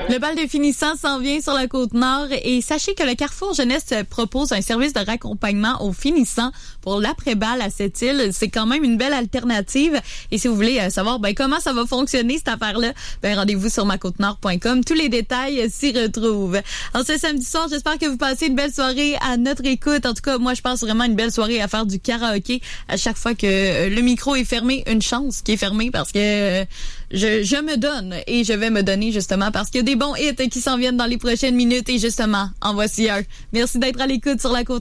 Le bal de finissant s'en vient sur la Côte-Nord et sachez que le Carrefour Jeunesse propose un service de raccompagnement aux finissants pour l'après-bal à cette île. C'est quand même une belle alternative. Et si vous voulez savoir comment ça va fonctionner cette affaire-là, rendez-vous sur macôtenord.com. Tous les détails s'y retrouvent. En ce samedi soir, j'espère que vous passez une belle soirée à notre écoute. En tout cas, moi, je passe vraiment une belle soirée à faire du karaoké à chaque fois que le micro est fermé. Une chance qui est fermé parce que je me donne et je vais me donner justement parce qu'il y a des bons hits qui s'en viennent dans les prochaines minutes et justement, en voici un. Merci d'être à l'écoute sur la Côte.